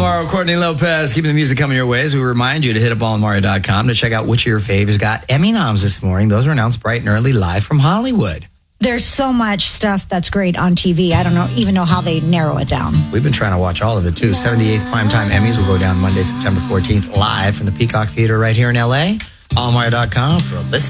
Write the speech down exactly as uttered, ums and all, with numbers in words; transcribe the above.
Mario, Courtney Lopez, keeping the music coming your way as we remind you to hit up all mario dot com to check out which of your faves got Emmy noms this morning. Those were announced bright and early live from Hollywood. There's so much stuff that's great on T V. I don't know even know how they narrow it down. We've been trying to watch all of it, too. seventy-eighth Primetime Emmys will go down Monday, September fourteenth, live from the Peacock Theater right here in L A. all mario dot com for a list.